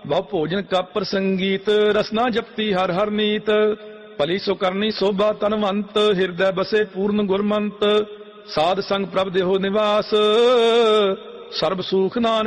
ਬਹੁ ਭੋਜਨ ਕਾ ਪ੍ਰਸੰਗੀਤ, ਰਸਨਾ ਜਪਤੀ ਹਰ ਹਰ ਨੀਤ। ਭਲੀ ਸੋ ਕਰਨੀ ਸੋਭਾ ਤਨਵੰਤ, ਹਿਰਦੈ ਬਸੇ ਪੂਰਨ ਗੁਰਮੰਤ। ਸਾਧ ਸੰਗ ਪ੍ਰਭ ਦੇਹੋ ਨਿਵਾਸ, ਸਰਬ ਸੂਖ ਨਾਨਕ